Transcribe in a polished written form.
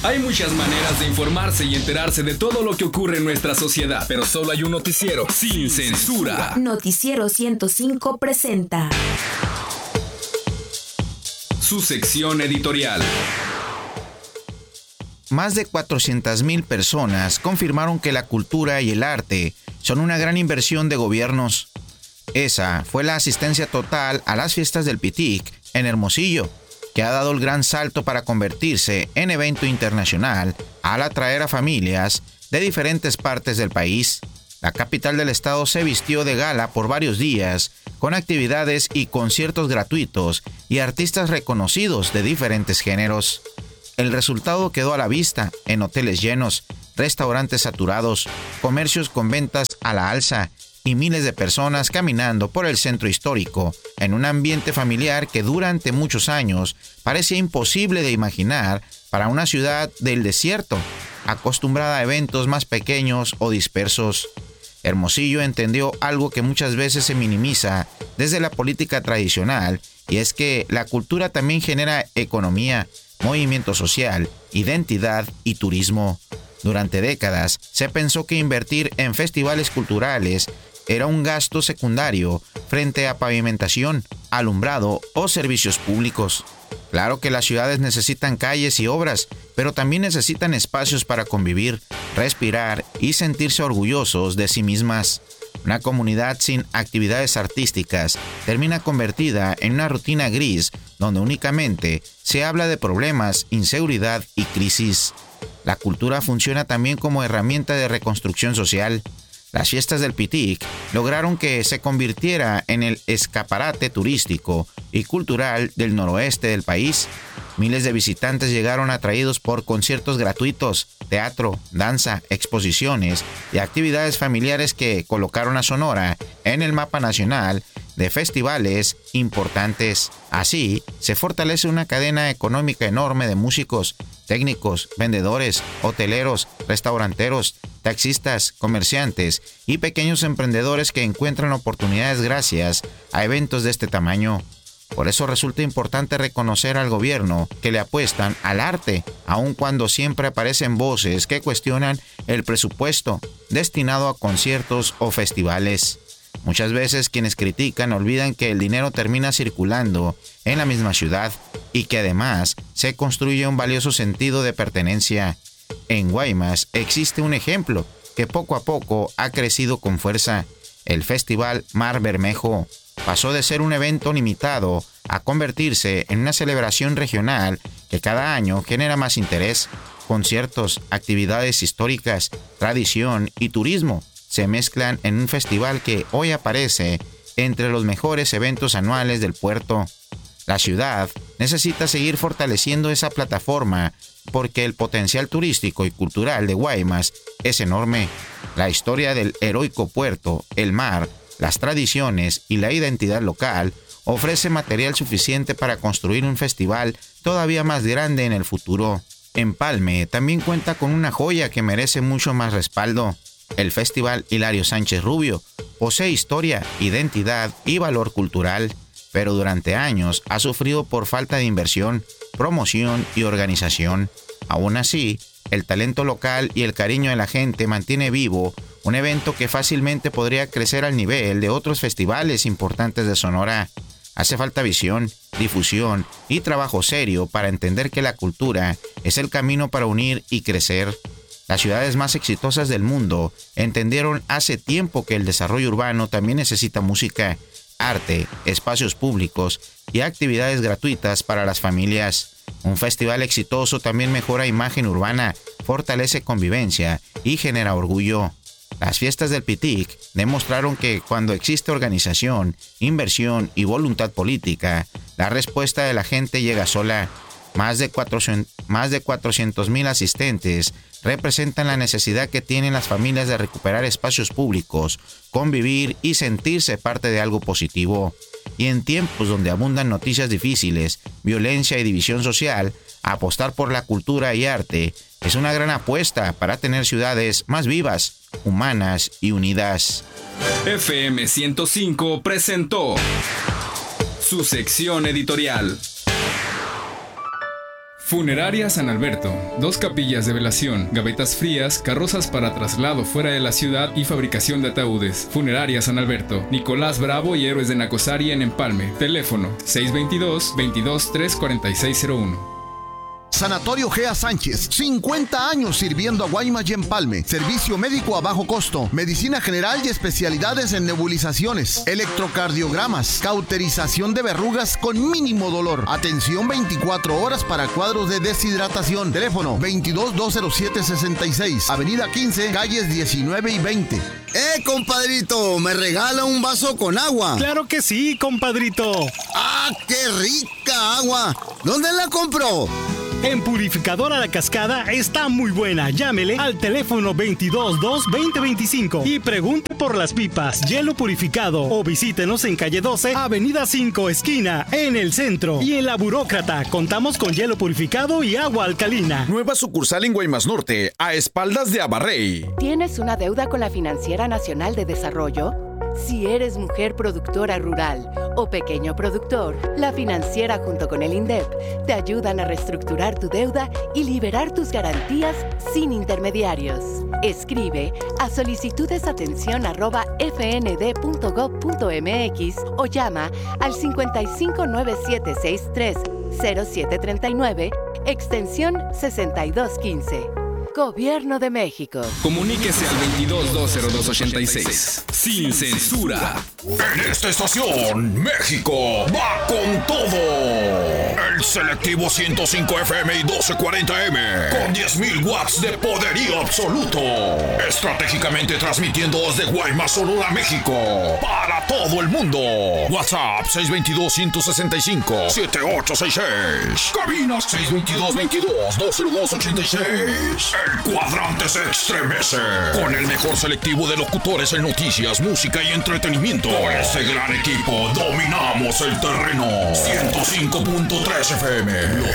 Hay muchas maneras de informarse y enterarse de todo lo que ocurre en nuestra sociedad, pero solo hay un noticiero sin censura. Noticiero 105 presenta su sección editorial. Más de 400,000 personas confirmaron que la cultura y el arte son una gran inversión de gobiernos. Esa fue la asistencia total a las fiestas del Pitic en Hermosillo, que ha dado el gran salto para convertirse en evento internacional al atraer a familias de diferentes partes del país. La capital del estado se vistió de gala por varios días, con actividades y conciertos gratuitos y artistas reconocidos de diferentes géneros. El resultado quedó a la vista en hoteles llenos, restaurantes saturados, comercios con ventas a la alza y miles de personas caminando por el centro histórico en un ambiente familiar que durante muchos años parecía imposible de imaginar para una ciudad del desierto, acostumbrada a eventos más pequeños o dispersos. Hermosillo entendió algo que muchas veces se minimiza desde la política tradicional, y es que la cultura también genera economía, movimiento social, identidad y turismo. Durante décadas se pensó que invertir en festivales culturales era un gasto secundario frente a pavimentación, alumbrado o servicios públicos. Claro que las ciudades necesitan calles y obras, pero también necesitan espacios para convivir, respirar y sentirse orgullosos de sí mismas. Una comunidad sin actividades artísticas termina convertida en una rutina gris donde únicamente se habla de problemas, inseguridad y crisis. La cultura funciona también como herramienta de reconstrucción social. Las fiestas del Pitic lograron que se convirtiera en el escaparate turístico y cultural del noroeste del país. Miles de visitantes llegaron atraídos por conciertos gratuitos, teatro, danza, exposiciones y actividades familiares que colocaron a Sonora en el mapa nacional de festivales importantes. Así, se fortalece una cadena económica enorme de músicos, técnicos, vendedores, hoteleros, restauranteros, taxistas, comerciantes y pequeños emprendedores que encuentran oportunidades gracias a eventos de este tamaño. Por eso resulta importante reconocer al gobierno que le apuestan al arte, aun cuando siempre aparecen voces que cuestionan el presupuesto destinado a conciertos o festivales. Muchas veces quienes critican olvidan que el dinero termina circulando en la misma ciudad y que además se construye un valioso sentido de pertenencia. En Guaymas existe un ejemplo que poco a poco ha crecido con fuerza. El Festival Mar Bermejo pasó de ser un evento limitado a convertirse en una celebración regional que cada año genera más interés. Conciertos, actividades históricas, tradición y turismo se mezclan en un festival que hoy aparece entre los mejores eventos anuales del puerto. La ciudad necesita seguir fortaleciendo esa plataforma porque el potencial turístico y cultural de Guaymas es enorme. La historia del heroico puerto, el mar, las tradiciones y la identidad local ofrece material suficiente para construir un festival todavía más grande en el futuro. Empalme también cuenta con una joya que merece mucho más respaldo. El Festival Hilario Sánchez Rubio posee historia, identidad y valor cultural, pero durante años ha sufrido por falta de inversión, promoción y organización. Aún así, el talento local y el cariño de la gente mantiene vivo un evento que fácilmente podría crecer al nivel de otros festivales importantes de Sonora. Hace falta visión, difusión y trabajo serio para entender que la cultura es el camino para unir y crecer. Las ciudades más exitosas del mundo entendieron hace tiempo que el desarrollo urbano también necesita música, arte, espacios públicos y actividades gratuitas para las familias. Un festival exitoso también mejora imagen urbana, fortalece convivencia y genera orgullo. Las fiestas del Pitic demostraron que cuando existe organización, inversión y voluntad política, la respuesta de la gente llega sola. Más de 400,000 asistentes representan la necesidad que tienen las familias de recuperar espacios públicos, convivir y sentirse parte de algo positivo. Y en tiempos donde abundan noticias difíciles, violencia y división social, apostar por la cultura y arte es una gran apuesta para tener ciudades más vivas, humanas y unidas. FM 105 presentó su sección editorial. Funeraria San Alberto. 2 capillas de velación, gavetas frías, carrozas para traslado fuera de la ciudad y fabricación de ataúdes. Funeraria San Alberto. Nicolás Bravo y Héroes de Nacosari en Empalme. Teléfono 622-22-34601. Sanatorio Gea Sánchez, 50 años sirviendo a Guaymas y Empalme. Servicio médico a bajo costo, medicina general y especialidades en nebulizaciones, electrocardiogramas, cauterización de verrugas con mínimo dolor. Atención 24 horas para cuadros de deshidratación. Teléfono 22-207-66, Avenida 15, calles 19 y 20. Compadrito, ¿me regala un vaso con agua? ¡Claro que sí, compadrito! ¡Ah, qué rica agua! ¿Dónde la compró? En Purificadora La Cascada está muy buena. Llámele al teléfono 222-2025 y pregunte por las pipas, hielo purificado, o visítenos en calle 12, avenida 5, esquina, en el centro. Y en La Burócrata contamos con hielo purificado y agua alcalina. Nueva sucursal en Guaymas Norte, a espaldas de Abarrey. ¿Tienes una deuda con la Financiera Nacional de Desarrollo? Si eres mujer productora rural o pequeño productor, la Financiera junto con el INDEP te ayudan a reestructurar tu deuda y liberar tus garantías sin intermediarios. Escribe a solicitudesatención@fnd.gov.mx o llama al 5597630739, extensión 6215. Gobierno de México. Comuníquese al 22-202-86. Sin censura. En esta estación, México va con todo. El selectivo 105 FM y 1240 M con 10.000 watts de poderío absoluto. Estratégicamente transmitiendo desde Guaymas, Sonora, México, para todo el mundo. WhatsApp 622-165-7866. Cabinas 622-22-202-86. El cuadrante se estremece con el mejor selectivo de locutores en noticias, música y entretenimiento. Con este gran equipo dominamos el terreno. 105.3 FM.